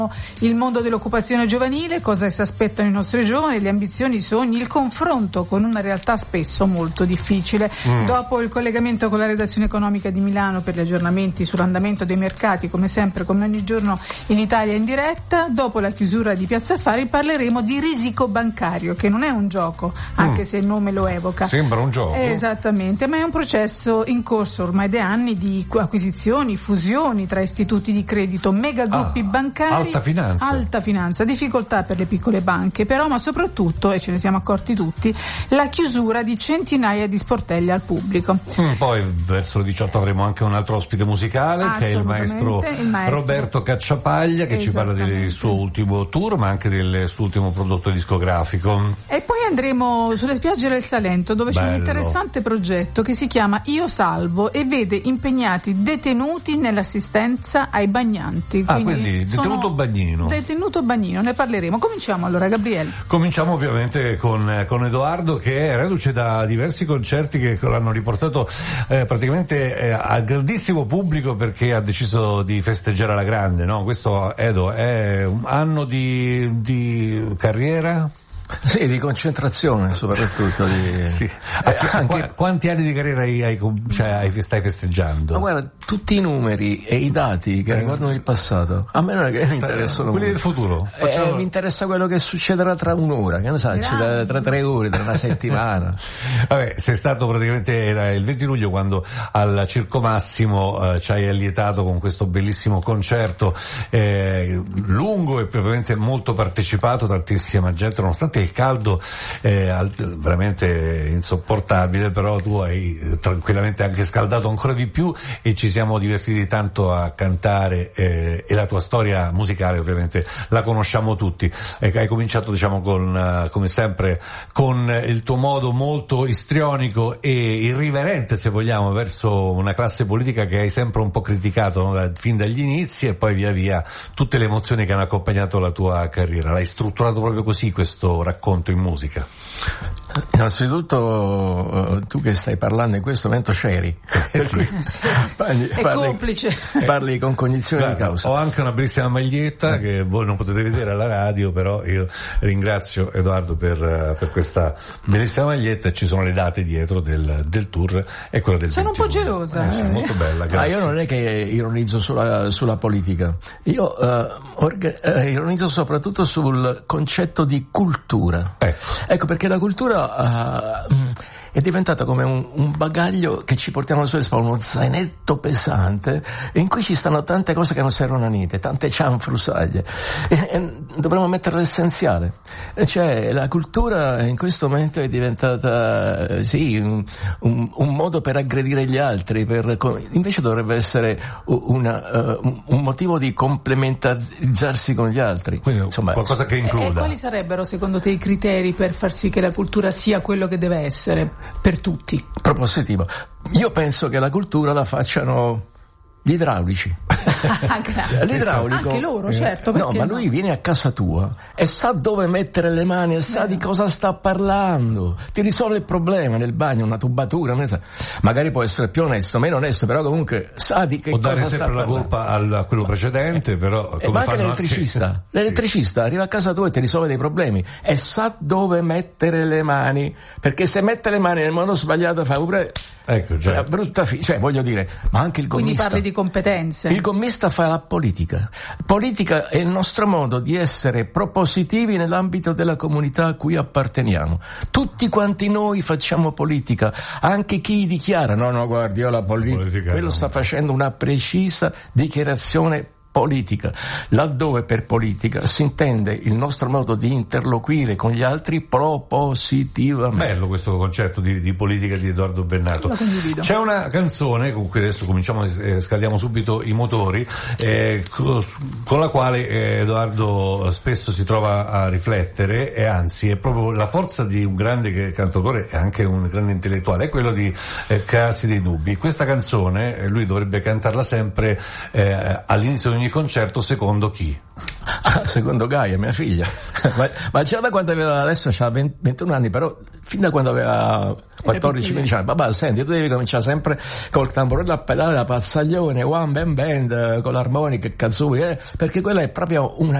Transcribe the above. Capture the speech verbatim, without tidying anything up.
Il mondo dell'occupazione giovanile, cosa si aspettano i nostri giovani, le ambizioni, i sogni, il confronto con una realtà spesso molto difficile. Mm. Dopo il collegamento con la redazione economica di Milano per gli aggiornamenti sull'andamento dei mercati, come sempre, come ogni giorno in Italia in diretta, dopo la chiusura di Piazza Affari parleremo di risico bancario, che non è un gioco, anche mm. se il nome lo evoca. Sembra un gioco. Esattamente, ma è un processo in corso ormai da anni di acquisizioni, fusioni tra istituti di credito, megagruppi ah, bancari. Alta finanza. Alta finanza, difficoltà per le piccole banche, però, ma soprattutto, e ce ne siamo accorti tutti, la chiusura di centinaia di sportelli al pubblico. Mm, poi verso le diciotto avremo anche un altro ospite musicale, che è il maestro, il maestro Roberto Cacciapaglia, che ci parla del suo ultimo tour, ma anche del suo ultimo prodotto discografico. E poi andremo sulle spiagge del Salento, dove Bello. c'è un interessante progetto che si chiama Io Salvo e vede impegnati detenuti nell'assistenza ai bagnanti. Ah, quindi, quindi detenuto bagnino. Detenuto bagnino, ne parleremo. Cominciamo allora, Gabriele. Cominciamo ovviamente con, con Edoardo, che è reduce da diversi concerti che l'hanno riportato eh, praticamente eh, al grandissimo pubblico, perché ha deciso di festeggiare alla grande, no? Questo, Edo, è un anno di, di carriera? Sì, di concentrazione soprattutto. Di... sì. eh, anche... Quanti anni di carriera hai, hai, cioè, hai, stai festeggiando? Ma guarda, tutti i numeri e i dati che eh. riguardano il passato, a me non è che mi interessano. Quelli del futuro? Eh, mi interessa quello che succederà tra un'ora, che ne sai, tra, tra tre ore, tra una settimana. Vabbè, sei stato praticamente, era il venti luglio quando al Circo Massimo eh, ci hai allietato con questo bellissimo concerto eh, lungo e ovviamente molto partecipato, tantissima gente, nonostante il caldo è veramente insopportabile, però tu hai tranquillamente anche scaldato ancora di più e ci siamo divertiti tanto a cantare eh, e la tua storia musicale ovviamente la conosciamo tutti. E hai cominciato, diciamo, con come sempre con il tuo modo molto istrionico e irriverente, se vogliamo, verso una classe politica che hai sempre un po' criticato, no? da, fin dagli inizi, e poi via via tutte le emozioni che hanno accompagnato la tua carriera. L'hai strutturato proprio così questo racconto in musica? Innanzitutto tu che stai parlando in questo momento c'eri, eh sì. parli, è parli, complice, parli con cognizione Guarda, di causa. Ho anche una bellissima maglietta che voi non potete vedere alla radio, però io ringrazio Edoardo per, per questa bellissima maglietta, e ci sono le date dietro del, del tour e quella del sono ventuno. Un po' gelosa, eh, sì, eh. molto bella, grazie. Ah, io non è che ironizzo sulla, sulla politica, io uh, orga, uh, ironizzo soprattutto sul concetto di cultura. Ecco, ecco perché la cultura uh, è diventata come un, un bagaglio che ci portiamo sulle spalle, uno zainetto pesante in cui ci stanno tante cose che non servono a niente, tante cianfrusaglie, e, e dovremmo mettere l'essenziale. Cioè la cultura in questo momento è diventata sì un, un, un modo per aggredire gli altri, per, invece dovrebbe essere una, uh, un motivo di complementarizzarsi con gli altri. Quindi, insomma, qualcosa che includa. E quali sarebbero secondo te i criteri per far sì che la cultura sia quello che deve essere per tutti? Propositivo. Io penso che la cultura la facciano gli idraulici. L'idraulico anche loro, certo, no, ma lui no? viene a casa tua e sa dove mettere le mani e sa Beh. di cosa sta parlando, ti risolve il problema nel bagno, una tubatura, non so. Magari può essere più onesto, meno onesto, però comunque sa di che Può cosa sta sta parlando. Può dare sempre la colpa a quello precedente, però e ma anche l'elettricista anche... l'elettricista sì. arriva a casa tua e ti risolve dei problemi e sa dove mettere le mani, perché se mette le mani nel modo sbagliato fa pure ecco, certo. brutta fi- cioè voglio dire, ma anche il gommista. Quindi parli di competenze. Il gommista fa la politica. Politica è il nostro modo di essere propositivi nell'ambito della comunità a cui apparteniamo. Tutti quanti noi facciamo politica, anche chi dichiara no no guardi io la politica, politica quello no. sta facendo una precisa dichiarazione politica, laddove per politica si intende il nostro modo di interloquire con gli altri propositivamente. Bello questo concetto di, di politica di Edoardo Bennato. C'è una canzone, comunque adesso cominciamo, eh, scaldiamo subito i motori, eh, con la quale eh, Edoardo spesso si trova a riflettere, e anzi è proprio la forza di un grande cantautore e anche un grande intellettuale, è quello di eh, Crearsi dei dubbi. Questa canzone eh, lui dovrebbe cantarla sempre eh, all'inizio di ogni concerto, secondo chi? Ah, secondo Gaia, mia figlia. ma, ma già da quando aveva, adesso c'ha ventuno anni, però fin da quando aveva quattordici quindici anni, papà senti, tu devi cominciare sempre col tamburello a pedale, la pazzaglione, one band band, con l'armonica e kazooie, eh, perché quella è proprio una